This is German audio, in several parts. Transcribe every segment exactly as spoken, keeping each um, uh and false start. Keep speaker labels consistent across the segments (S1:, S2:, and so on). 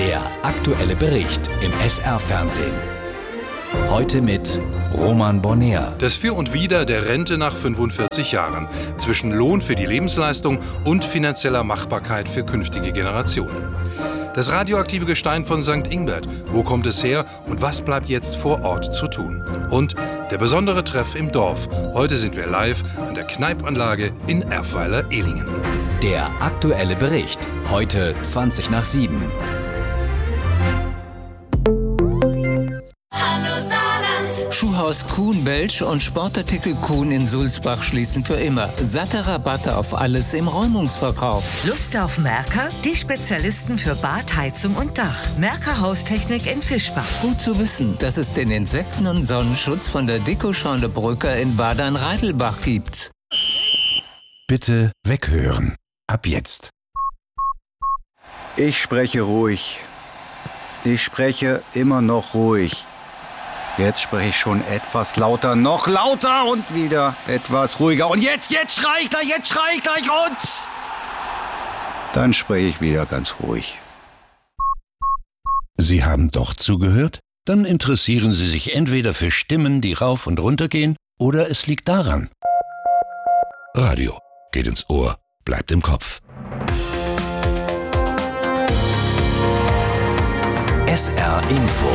S1: Der aktuelle Bericht im S R-Fernsehen. Heute mit Roman Bonner.
S2: Das Für und Wider der Rente nach fünfundvierzig Jahren. Zwischen Lohn für die Lebensleistung und finanzieller Machbarkeit für künftige Generationen. Das radioaktive Gestein von Sankt Ingbert. Wo kommt es her und was bleibt jetzt vor Ort zu tun? Und der besondere Treff im Dorf. Heute sind wir live an der Kneipanlage in Erfweiler-Ehlingen.
S1: Der aktuelle Bericht. Heute zwanzig nach sieben.
S3: Schuhhaus Kuhn Welsch und Sportartikel Kuhn in Sulzbach schließen für immer. Satte Rabatte auf alles im Räumungsverkauf.
S4: Lust auf Merker? Die Spezialisten für Bad, Heizung und Dach. Merker Haustechnik in Fischbach.
S3: Gut zu wissen, dass es den Insekten- und Sonnenschutz von der Deko-Schorle Brücker in Badern-Reidelbach gibt.
S5: Bitte weghören. Ab jetzt.
S6: Ich spreche ruhig. Ich spreche immer noch ruhig. Jetzt spreche ich schon etwas lauter, noch lauter und wieder etwas ruhiger. Und jetzt, jetzt schrei ich gleich, jetzt schrei ich gleich und... Dann spreche ich wieder ganz ruhig.
S5: Sie haben doch zugehört? Dann interessieren Sie sich entweder für Stimmen, die rauf und runter gehen, oder es liegt daran. Radio geht ins Ohr, bleibt im Kopf.
S1: S R Info.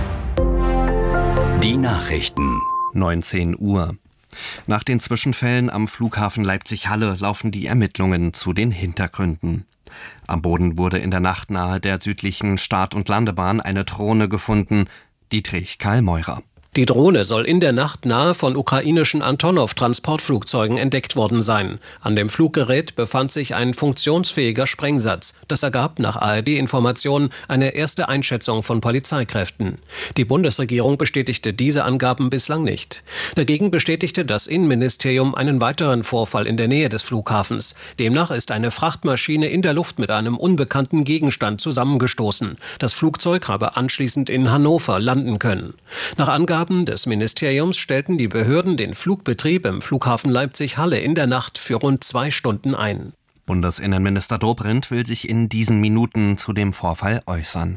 S1: Die Nachrichten.
S7: neunzehn Uhr. Nach den Zwischenfällen am Flughafen Leipzig-Halle laufen die Ermittlungen zu den Hintergründen. Am Boden wurde in der Nacht nahe der südlichen Start- und Landebahn eine Drohne gefunden. Dietrich Karl Meurer.
S8: Die Drohne soll in der Nacht nahe von ukrainischen Antonov-Transportflugzeugen entdeckt worden sein. An dem Fluggerät befand sich ein funktionsfähiger Sprengsatz. Das ergab nach A R D-Informationen eine erste Einschätzung von Polizeikräften. Die Bundesregierung bestätigte diese Angaben bislang nicht. Dagegen bestätigte das Innenministerium einen weiteren Vorfall in der Nähe des Flughafens. Demnach ist eine Frachtmaschine in der Luft mit einem unbekannten Gegenstand zusammengestoßen. Das Flugzeug habe anschließend in Hannover landen können. Nach Angaben des Ministeriums stellten die Behörden den Flugbetrieb im Flughafen Leipzig-Halle in der Nacht für rund zwei Stunden ein.
S7: Bundesinnenminister Dobrindt will sich in diesen Minuten zu dem Vorfall äußern.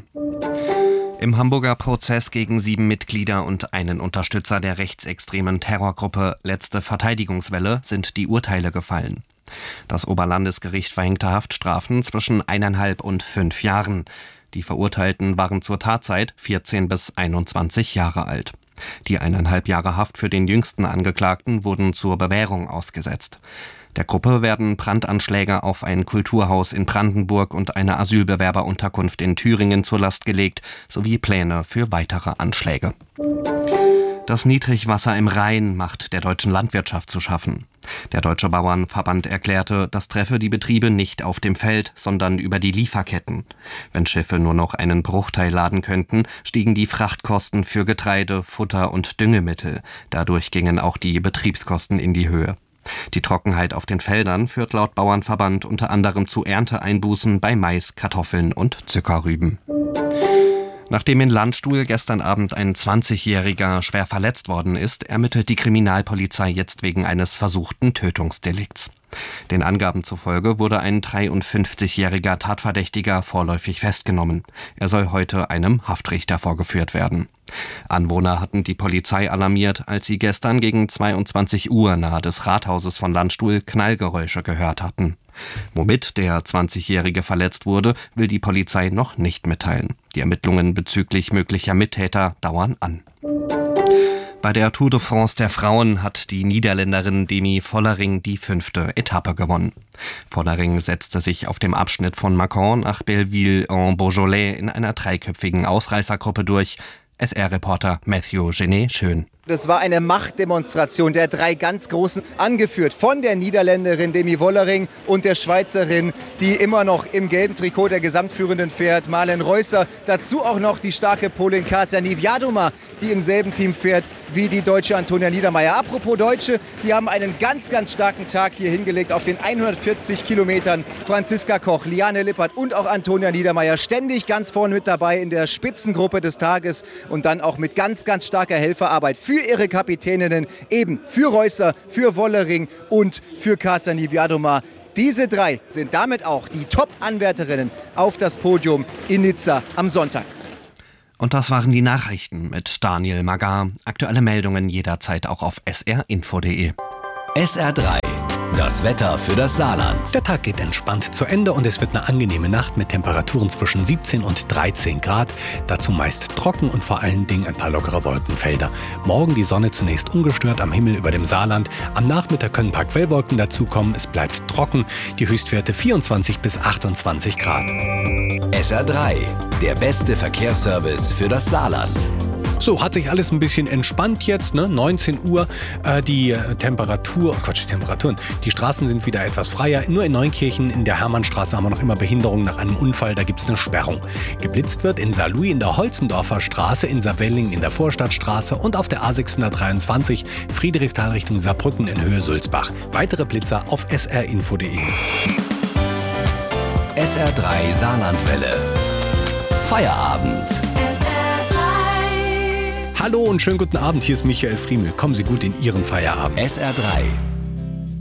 S7: Im Hamburger Prozess gegen sieben Mitglieder und einen Unterstützer der rechtsextremen Terrorgruppe Letzte Verteidigungswelle sind die Urteile gefallen. Das Oberlandesgericht verhängte Haftstrafen zwischen eineinhalb und fünf Jahren. Die Verurteilten waren zur Tatzeit vierzehn bis einundzwanzig Jahre alt. Die eineinhalb Jahre Haft für den jüngsten Angeklagten wurden zur Bewährung ausgesetzt. Der Gruppe werden Brandanschläge auf ein Kulturhaus in Brandenburg und eine Asylbewerberunterkunft in Thüringen zur Last gelegt, sowie Pläne für weitere Anschläge. Das Niedrigwasser im Rhein macht der deutschen Landwirtschaft zu schaffen. Der Deutsche Bauernverband erklärte, das treffe die Betriebe nicht auf dem Feld, sondern über die Lieferketten. Wenn Schiffe nur noch einen Bruchteil laden könnten, stiegen die Frachtkosten für Getreide, Futter und Düngemittel. Dadurch gingen auch die Betriebskosten in die Höhe. Die Trockenheit auf den Feldern führt laut Bauernverband unter anderem zu Ernteeinbußen bei Mais, Kartoffeln und Zuckerrüben. Nachdem in Landstuhl gestern Abend ein zwanzigjähriger schwer verletzt worden ist, ermittelt die Kriminalpolizei jetzt wegen eines versuchten Tötungsdelikts. Den Angaben zufolge wurde ein dreiundfünfzigjähriger Tatverdächtiger vorläufig festgenommen. Er soll heute einem Haftrichter vorgeführt werden. Anwohner hatten die Polizei alarmiert, als sie gestern gegen zweiundzwanzig Uhr nahe des Rathauses von Landstuhl Knallgeräusche gehört hatten. Womit der zwanzigjährige verletzt wurde, will die Polizei noch nicht mitteilen. Die Ermittlungen bezüglich möglicher Mittäter dauern an. Bei der Tour de France der Frauen hat die Niederländerin Demi Vollering die fünfte Etappe gewonnen. Vollering setzte sich auf dem Abschnitt von Mâcon nach Belleville-en-Beaujolais in einer dreiköpfigen Ausreißergruppe durch. S R-Reporter Matthew Genet-Schön.
S9: Das war eine Machtdemonstration der drei ganz Großen, angeführt von der Niederländerin Demi Vollering und der Schweizerin, die immer noch im gelben Trikot der Gesamtführenden fährt, Marlen Reusser. Dazu auch noch die starke Polin Kasia Niewiadoma, die im selben Team fährt wie die deutsche Antonia Niedermaier. Apropos Deutsche, die haben einen ganz, ganz starken Tag hier hingelegt auf den hundertvierzig Kilometern. Franziska Koch, Liane Lippert und auch Antonia Niedermaier ständig ganz vorne mit dabei in der Spitzengruppe des Tages und dann auch mit ganz, ganz starker Helferarbeit für ihre Kapitäninnen, eben für Reusser, für Vollering und für Kasia Niewiadoma. Diese drei sind damit auch die Top-Anwärterinnen auf das Podium in Nizza am Sonntag.
S7: Und das waren die Nachrichten mit Daniel Magar. Aktuelle Meldungen jederzeit auch auf s r info punkt d e.
S1: S R drei. Das Wetter für das Saarland.
S10: Der Tag geht entspannt zu Ende und es wird eine angenehme Nacht mit Temperaturen zwischen siebzehn und dreizehn Grad. Dazu meist trocken und vor allen Dingen ein paar lockere Wolkenfelder. Morgen die Sonne zunächst ungestört am Himmel über dem Saarland. Am Nachmittag können ein paar Quellwolken dazukommen. Es bleibt trocken. Die Höchstwerte vierundzwanzig bis achtundzwanzig Grad.
S1: S R drei. Der beste Verkehrsservice für das Saarland.
S10: So, hat sich alles ein bisschen entspannt jetzt, ne? neunzehn Uhr, äh, die äh, Temperatur, oh Quatsch, die Temperaturen, die Straßen sind wieder etwas freier. Nur in Neunkirchen in der Hermannstraße haben wir noch immer Behinderung nach einem Unfall, da gibt es eine Sperrung. Geblitzt wird in Saarlouis in der Holzendorfer Straße, in Saarwelling in der Vorstadtstraße und auf der A sechshundertdreiundzwanzig Friedrichsthal Richtung Saarbrücken in Höhe Sulzbach. Weitere Blitzer auf s r info punkt d e.
S1: S R drei Saarlandwelle. Feierabend.
S10: Hallo und schönen guten Abend, hier ist Michael Friemel. Kommen Sie gut in Ihren Feierabend.
S1: S R drei.